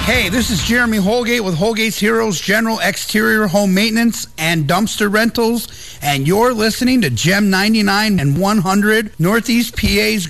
Hey, this is Jeremy Holgate with Holgate's Heroes General Exterior Home Maintenance and Dumpster Rentals, and you're listening to Gem 99 and 100, Northeast PA's